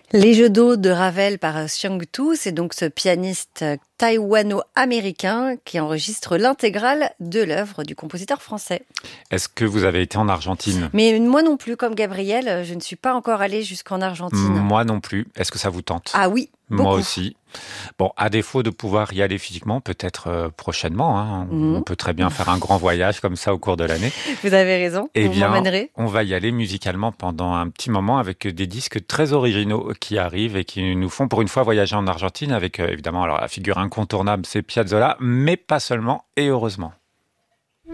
Les Jeux d'eau de Ravel par Xiang Tu, c'est donc ce pianiste taïwano-américain qui enregistre l'intégrale de l'œuvre du compositeur français. Est-ce que vous avez été en Argentine ? Mais moi non plus, comme Gabriel, je ne suis pas encore allée jusqu'en Argentine. Moi non plus. Est-ce que ça vous tente ? Ah oui, beaucoup. Moi aussi. Bon, à défaut de pouvoir y aller physiquement, peut-être prochainement. On peut très bien faire un grand voyage comme ça au cours de l'année. Vous avez raison, Eh vous bien, m'emmènerez. on va y aller musicalement pendant un petit moment avec des disques très originaux qui arrivent et qui nous font pour une fois voyager en Argentine avec évidemment alors la figure incontournable, c'est Piazzolla, mais pas seulement et heureusement.